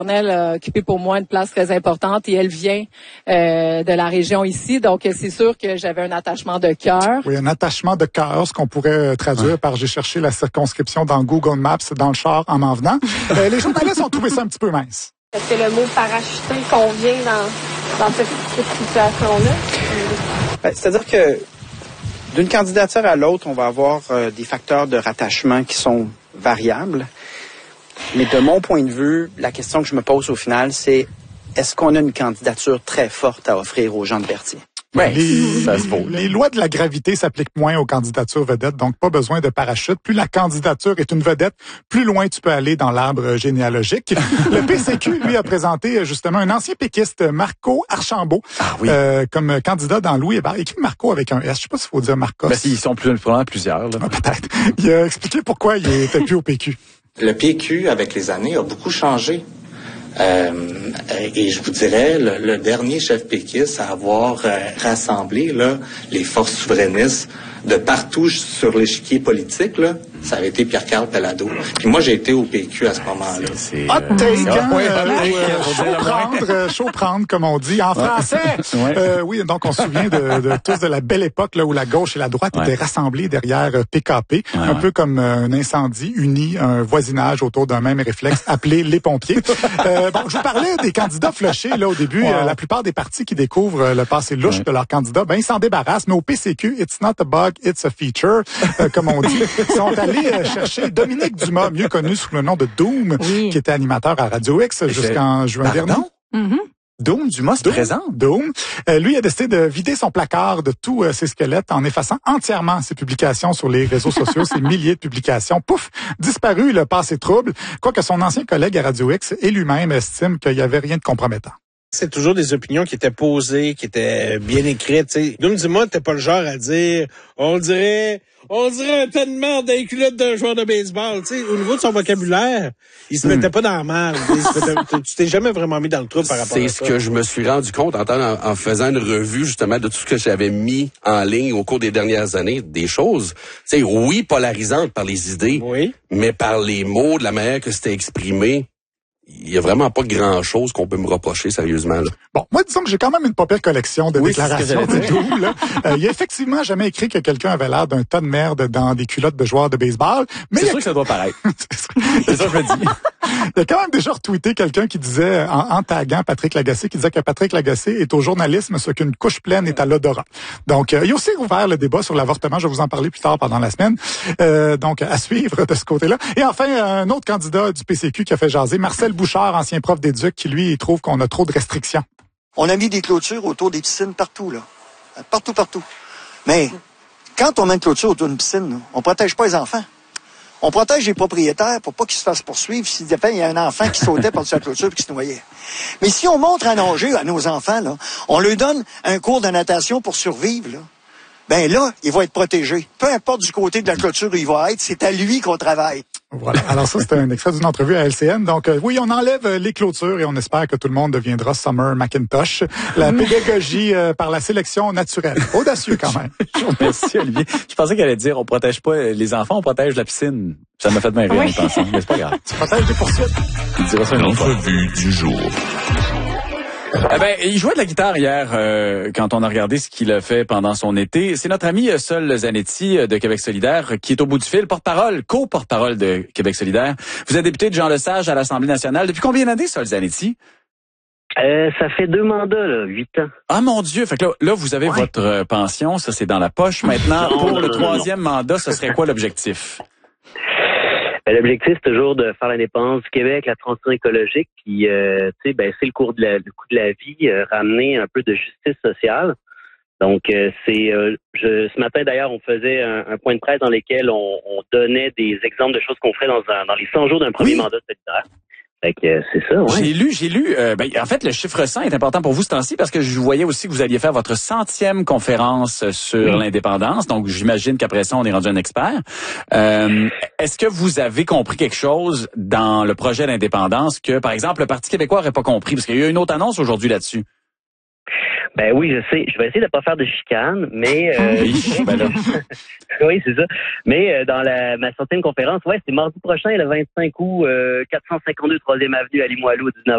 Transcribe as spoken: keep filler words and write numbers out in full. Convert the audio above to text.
Elle a occupé pour moi une place très importante et elle vient euh, de la région ici. Donc, c'est sûr que j'avais un attachement de cœur. Oui, un attachement de cœur, ce qu'on pourrait traduire ouais. par « j'ai cherché la circonscription dans Google Maps dans le char en m'en venant ». Euh, les journalistes ont trouvé ça un petit peu mince. Est-ce que le mot « parachuté » convient dans, dans cette, cette situation-là? Ben, c'est-à-dire que d'une candidature à l'autre, on va avoir euh, des facteurs de rattachement qui sont variables. Mais de mon point de vue, la question que je me pose au final, c'est est-ce qu'on a une candidature très forte à offrir aux gens de Berthier? Ben, les, ça se vaut. Les lois de la gravité s'appliquent moins aux candidatures vedettes, donc pas besoin de parachute. Plus la candidature est une vedette, plus loin tu peux aller dans l'arbre généalogique. Le P C Q, lui, a présenté justement un ancien péquiste, Marco Archambault, ah, oui. euh, comme candidat dans Louis Hébert. Écrit Marco avec un S. Je sais pas s'il faut dire Marcos. Ben, s'ils sont plus, probablement plusieurs. Là. Ah, peut-être. Il a expliqué pourquoi il était plus au P Q. Le P Q, avec les années, a beaucoup changé. Euh, et je vous dirais, le, le dernier chef péquiste à avoir euh, rassemblé là, les forces souverainistes de partout sur l'échiquier politique, là, ça avait été Pierre-Carl Pellado. Puis moi, j'ai été au P Q à ce moment-là. C'est, hot take, hein? Ouais, euh, chaud prendre, chaud prendre, comme on dit en français. Ouais. Euh, oui, donc on se souvient de, de tous de la belle époque là où la gauche et la droite ouais. étaient rassemblées derrière P K P, ouais, un ouais. peu comme un incendie uni, un voisinage autour d'un même réflexe appelé les pompiers. euh, bon, je vous parlais des candidats flushés là au début. Wow. Euh, la plupart des partis qui découvrent le passé louche ouais. de leurs candidats, ben ils s'en débarrassent. Mais au P C Q, it's not a bug, it's a feature, euh, comme on dit. Ils sont allés chercher Dominique Dumas, mieux connu sous le nom de Doom, oui. qui était animateur à Radio X jusqu'en juin Pardon? dernier. Mm-hmm. Doom, Dumas se présente. Doom. Euh, lui a décidé de vider son placard de tous euh, ses squelettes en effaçant entièrement ses publications sur les réseaux sociaux, ses milliers de publications. Pouf, disparu, le passé trouble. Quoique son ancien collègue à Radio X et lui-même estime qu'il n'y avait rien de compromettant. C'est toujours des opinions qui étaient posées, qui étaient bien écrites. T'sais. Doom Dumas n'était pas le genre à dire, on dirait, on dirait un tas de merde dans les culottes d'un joueur de baseball. T'sais. Au niveau de son vocabulaire, il se mettait hmm. pas dans la merde. Tu t'es jamais vraiment mis dans le trou par rapport à ça. C'est ce que je me suis rendu compte en, en, en faisant une revue justement de tout ce que j'avais mis en ligne au cours des dernières années. Des choses, t'sais, oui, polarisantes par les idées, oui. mais par les mots, de la manière que c'était exprimé. Il y a vraiment pas grand-chose qu'on peut me reprocher sérieusement. Là. Bon, moi, disons que j'ai quand même une pas pire collection de oui, déclarations de Doom. Là. Euh, il a effectivement jamais écrit que quelqu'un avait l'air d'un tas de merde dans des culottes de joueurs de baseball. Mais c'est sûr a... que ça doit paraître. C'est ça que je me dis. Il a quand même déjà retweeté quelqu'un qui disait, en, en taguant Patrick Lagacé, qui disait que Patrick Lagacé est au journalisme ce qu'une couche pleine est à l'odorat. Donc, euh, il a aussi ouvert le débat sur l'avortement. Je vais vous en parler plus tard pendant la semaine. Euh, donc, à suivre de ce côté-là. Et enfin, un autre candidat du P C Q qui a fait jaser, Marcel Bouchard, ancien prof d'éduc, qui lui, il trouve qu'on a trop de restrictions. On a mis des clôtures autour des piscines partout, là. Partout, partout. Mais, quand on met une clôture autour d'une piscine, là, on protège pas les enfants. On protège les propriétaires pour pas qu'ils se fassent poursuivre s'il y a un enfant qui sautait par-dessus la clôture et qui se noyait. Mais si on montre à nager à nos enfants, là, on leur donne un cours de natation pour survivre, là, ben là, il va être protégé. Peu importe du côté de la clôture où il va être, c'est à lui qu'on travaille. Voilà. Alors ça, c'était un extrait d'une entrevue à L C N. Donc, euh, oui, on enlève euh, les clôtures et on espère que tout le monde deviendra Summer Macintosh. La pédagogie euh, par la sélection naturelle. Audacieux quand même. Merci, Olivier. Je pensais qu'elle allait dire, on protège pas les enfants, on protège la piscine. Ça m'a fait bien rire, oui. en pensant. Mais c'est pas grave. Tu protèges des poursuites. Tu diras ça une autre fois. L'entrevue du jour. Eh ben, il jouait de la guitare hier euh, quand on a regardé ce qu'il a fait pendant son été. C'est notre ami Sol Zanetti de Québec solidaire qui est au bout du fil, porte-parole, co-porte-parole de Québec solidaire. Vous êtes député de Jean Lesage à l'Assemblée nationale. Depuis combien d'années, Sol Zanetti? Euh, ça fait deux mandats, là, huit ans. Ah mon Dieu, fait que là, là vous avez ouais. votre euh, pension, ça c'est dans la poche. Maintenant, non, pour non, le non, troisième non. mandat, ce serait quoi l'objectif? Ben, l'objectif, c'est toujours de faire l'indépendance du Québec, la transition écologique, puis euh, tu sais, ben c'est le cours de la, le coût de la vie, euh, ramener un peu de justice sociale. Donc, euh, c'est euh, je, ce matin d'ailleurs, on faisait un, un point de presse dans lequel on, on donnait des exemples de choses qu'on ferait dans, un, dans les cent jours d'un premier oui. mandat solidaire. Fait que euh, c'est ça, ouais. J'ai lu, j'ai lu. Euh, ben, en fait, le chiffre cent est important pour vous ce temps-ci parce que je voyais aussi que vous alliez faire votre centième conférence sur oui. l'indépendance. Donc, j'imagine qu'après ça, on est rendu un expert. Euh, est-ce que vous avez compris quelque chose dans le projet d'indépendance que, par exemple, le Parti québécois n'aurait pas compris? Parce qu'il y a eu une autre annonce aujourd'hui là-dessus. Ben oui, je sais. Je vais essayer de pas faire de chicane, mais euh, oui, ben là. oui, c'est ça. Mais euh, dans la ma centième conférence, ouais, c'est mardi prochain, le vingt-cinq août, euh, quatre cent cinquante-deux troisième avenue à Limoilou, dix-neuf